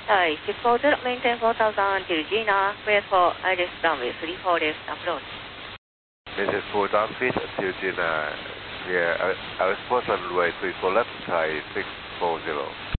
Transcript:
Thai 640, maintain 4000 until Gina, clear for ILS runway 34 left approach. Maintain 4,000 feet until Gina, clear, response runway 34 left, Thai 640.